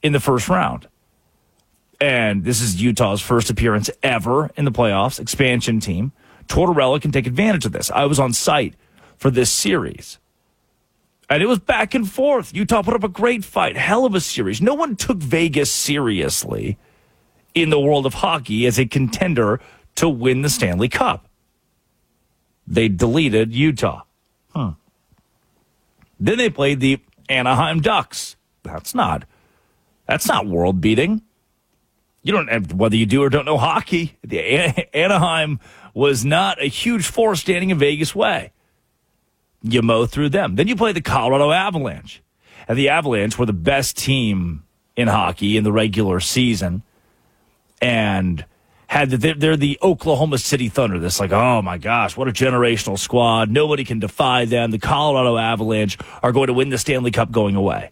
in the first round. And this is Utah's first appearance ever in the playoffs, expansion team. Tortorella can take advantage of this. I was on site for this series. And it was back and forth. Utah put up a great fight, hell of a series. No one took Vegas seriously in the world of hockey as a contender to win the Stanley Cup. They deleted Utah. Then they played the Anaheim Ducks. That's not world beating. You don't, whether you do or don't know hockey, the Anaheim was not a huge force standing in Vegas way. You mow through them. Then you play the Colorado Avalanche. And the Avalanche were the best team in hockey in the regular season. And they're the Oklahoma City Thunder. This like, oh my gosh, what a generational squad. Nobody can defy them. The Colorado Avalanche are going to win the Stanley Cup going away.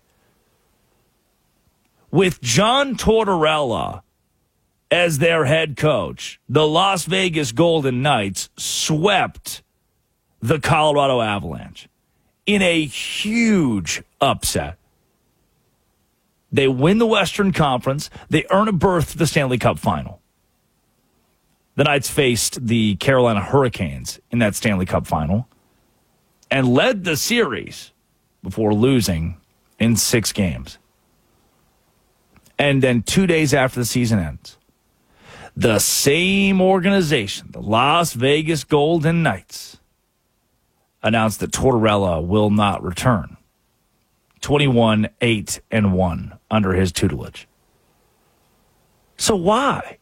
With John Tortorella as their head coach, the Las Vegas Golden Knights swept the Colorado Avalanche in a huge upset. They win the Western Conference. They earn a berth to the Stanley Cup final. The Knights faced the Carolina Hurricanes in that Stanley Cup final and led the series before losing in 6 games. And then 2 days after the season ends, the same organization, the Las Vegas Golden Knights, announced that Tortorella will not return. 21-8-1 under his tutelage. So why?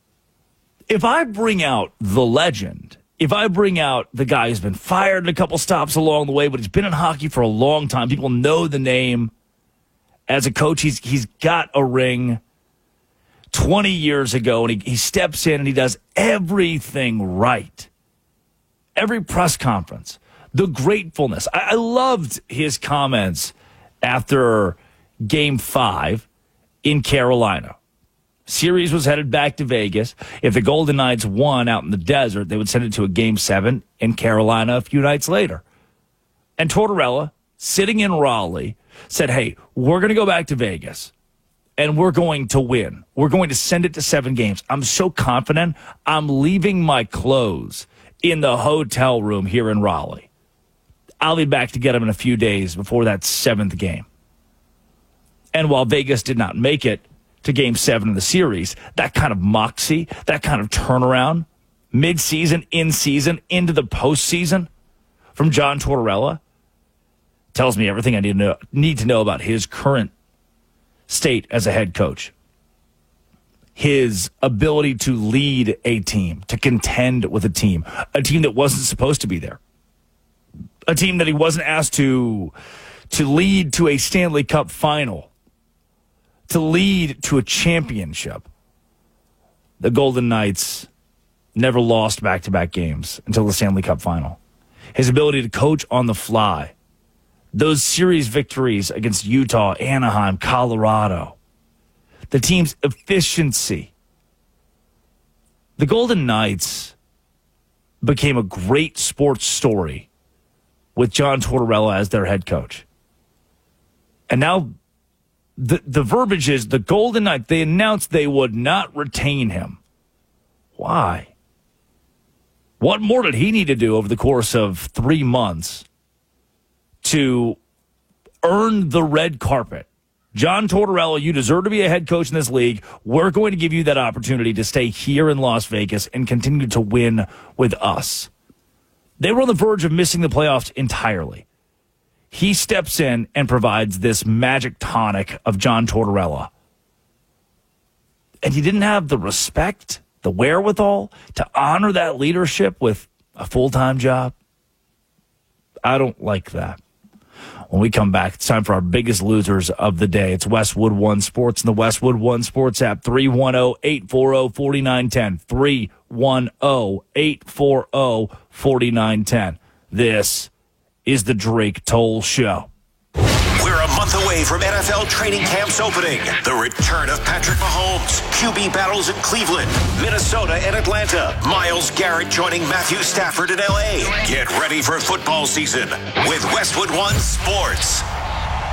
If I bring out the legend, if I bring out the guy who's been fired a couple stops along the way, but he's been in hockey for a long time, people know the name. As a coach, he's got a ring 20 years ago, and he steps in and he does everything right. Every press conference, the gratefulness. I loved his comments after Game 5 in Carolina. Series was headed back to Vegas. If the Golden Knights won out in the desert, they would send it to a Game 7 in Carolina a few nights later. And Tortorella, sitting in Raleigh, said, hey, we're going to go back to Vegas, and we're going to win. We're going to send it to 7 games. I'm so confident I'm leaving my clothes in the hotel room here in Raleigh. I'll be back to get them in a few days before that 7th game. And while Vegas did not make it to Game 7 of the series, that kind of moxie, that kind of turnaround, mid-season, in-season, into the postseason from John Tortorella tells me everything I need to know about his current state as a head coach. His ability to lead a team, to contend with a team that wasn't supposed to be there, a team that he wasn't asked to lead to a Stanley Cup final, to lead to a championship. The Golden Knights never lost back-to-back games until the Stanley Cup final. His ability to coach on the fly, those series victories against Utah, Anaheim, Colorado, the team's efficiency. The Golden Knights became a great sports story with John Tortorella as their head coach. And now the verbiage is the Golden Knights, they announced they would not retain him. Why? What more did he need to do over the course of 3 months to earn the red carpet? John Tortorella, you deserve to be a head coach in this league. We're going to give you that opportunity to stay here in Las Vegas and continue to win with us. They were on the verge of missing the playoffs entirely. He steps in and provides this magic tonic of John Tortorella. And he didn't have the respect, the wherewithal to honor that leadership with a full-time job. I don't like that. When we come back, it's time for our biggest losers of the day. It's Westwood One Sports and the Westwood One Sports app, 310-840-4910. 310-840-4910. This is the Drake Toll Show. We're a month away from NFL training camps opening. The return of Patrick Mahomes, QB battles in Cleveland, Minnesota, and Atlanta. Myles Garrett joining Matthew Stafford in L.A. Get ready for football season with Westwood One Sports.